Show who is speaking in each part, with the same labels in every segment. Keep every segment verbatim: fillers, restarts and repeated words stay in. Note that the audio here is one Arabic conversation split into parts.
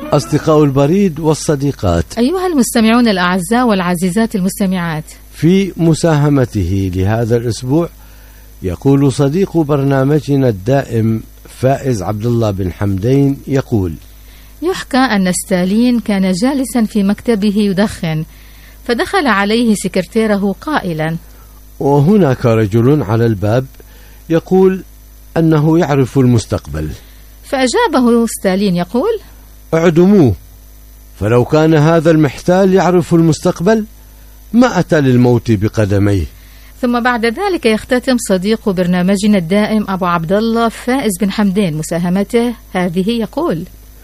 Speaker 1: أصدقاء البريد والصديقات،
Speaker 2: أيها المستمعون الأعزاء والعزيزات المستمعات، في
Speaker 1: مساهمته لهذا الأسبوع يقول صديق برنامجنا الدائم فائز عبد الله بن حمدين يقول:
Speaker 2: يحكى أن ستالين كان جالسا في مكتبه يدخن، فدخل عليه سكرتيره قائلا:
Speaker 1: وهناك رجل على الباب يقول أنه يعرف المستقبل.
Speaker 2: فأجابه ستالين يقول:
Speaker 1: اعدموه، فلو كان هذا المحتال يعرف المستقبل ما أتى للموت بقدميه.
Speaker 2: ثم بعد ذلك يختتم صديق برنامجنا الدائم أبو عبد الله فائز بن حمدين مساهمته هذه يقول: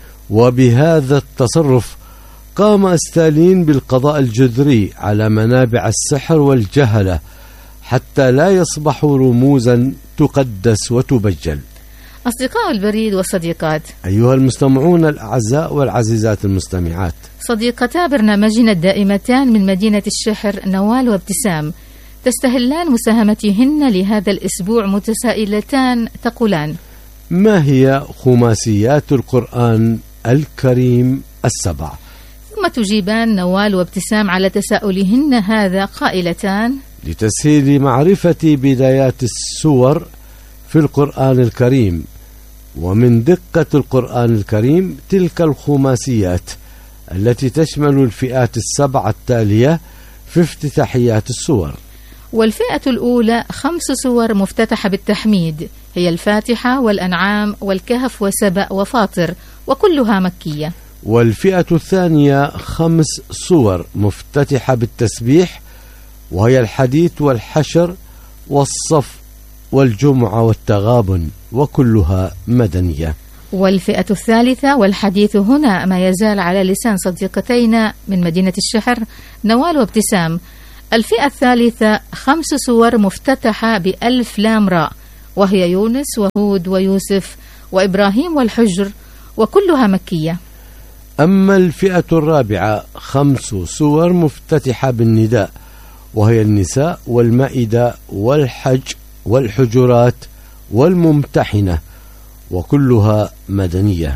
Speaker 1: وبهذا التصرف قام ستالين بالقضاء الجذري على منابع السحر والجهلة حتى لا يصبحوا رموزا تقدس وتبجل.
Speaker 2: أصدقاء البريد والصديقات،
Speaker 1: أيها المستمعون الأعزاء والعزيزات المستمعات،
Speaker 2: صديقتا برنامجنا الدائمتان من مدينة الشحر نوال وابتسام تستهلان مساهمتهن لهذا الأسبوع متسائلتان تقولان:
Speaker 1: ما هي خماسيات القرآن الكريم السبع؟
Speaker 2: ثم تجيبان نوال وابتسام على تساؤلهن هذا قائلتان:
Speaker 1: لتسهيل معرفة بدايات السور في القرآن الكريم ومن دقة القرآن الكريم تلك الخماسيات التي تشمل الفئات السبع التالية في افتتاحيات السور.
Speaker 2: والفئة الأولى خمس سور مفتتحة بالتحميد، هي الفاتحة والأنعام والكهف وسبأ وفاطر، وكلها مكية.
Speaker 1: والفئة الثانية خمس سور مفتتحة بالتسبيح، وهي الحديث والحشر والصف والجمعة والتغابن، وكلها مدنية.
Speaker 2: والفئة الثالثة والحديث هنا ما يزال على لسان صديقتينا من مدينة الشحر نوال وابتسام، الفئة الثالثة خمس سور مفتتحة بألف لام راء، وهي يونس وهود ويوسف وإبراهيم والحجر، وكلها مكية.
Speaker 1: أما الفئة الرابعة خمس سور مفتتحة بالنداء، وهي النساء والمائدة والحج والحجرات والممتحنة، وكلها مدنية.